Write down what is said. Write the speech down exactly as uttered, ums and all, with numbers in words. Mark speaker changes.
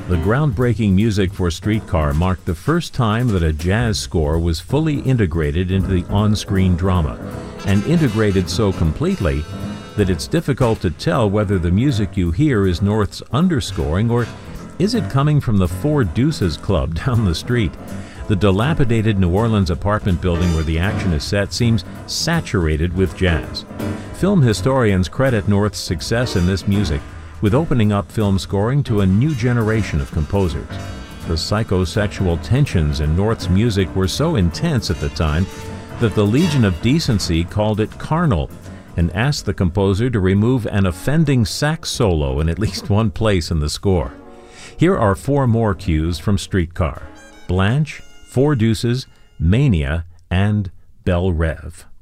Speaker 1: The groundbreaking music for Streetcar marked the first time that a jazz score was fully integrated into the on-screen drama, and integrated so completely that it's difficult to tell whether the music you hear is North's underscoring or is it coming from the Four Deuces Club down the street. The dilapidated New Orleans apartment building where the action is set seems saturated with jazz. Film historians credit North's success in this music with opening up film scoring to a new generation of composers. The psychosexual tensions in North's music were so intense at the time that the Legion of Decency called it carnal and asked the composer to remove an offending sax solo in at least one place in the score. Here are four more cues from Streetcar: Blanche, Four Deuces, Mania, and Belle Reve.